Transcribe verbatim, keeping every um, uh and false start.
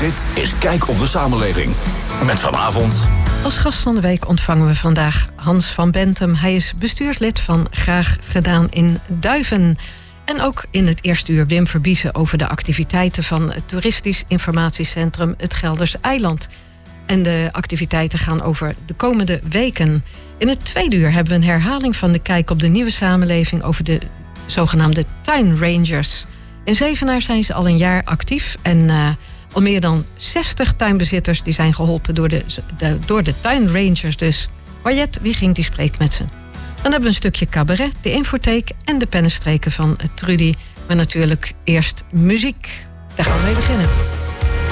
Dit is Kijk op de Samenleving. Met vanavond... Als gast van de week ontvangen we vandaag Hans van Bentum. Hij is bestuurslid van Graag Gedaan in Duiven. En ook in het eerste uur Wim Verbiesen over de activiteiten van het toeristisch informatiecentrum Het Gelders Eiland. En de activiteiten gaan over de komende weken. In het tweede uur hebben we een herhaling van de Kijk op de Nieuwe Samenleving over de zogenaamde tuinrangers. In Zevenaar zijn ze al een jaar actief en uh, al meer dan zestig tuinbezitters die zijn geholpen door de, de, door de tuinrangers dus. Mariette Wieging die spreekt met ze. Dan hebben we een stukje cabaret, de infotheek en de pennenstreken van Trudy. Maar natuurlijk eerst muziek. Daar gaan we mee beginnen.